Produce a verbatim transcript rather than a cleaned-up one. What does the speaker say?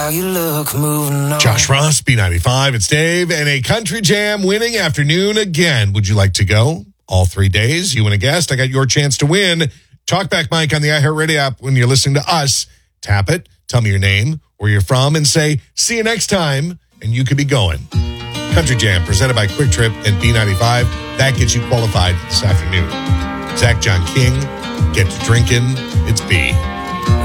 How you look moving on. Josh Ross, B ninety-five. It's Dave, and a Country Jam winning afternoon again. Would you like to go all three days? You and a guest. I got your chance to win. Talkback mic on the iHeartRadio app when you're listening to us. Tap it, tell me your name, where you're from, and say, see you next time, and you could be going. Country Jam, presented by Quick Trip and B ninety-five. That gets you qualified this afternoon. Zach John King, get to drinking. It's B.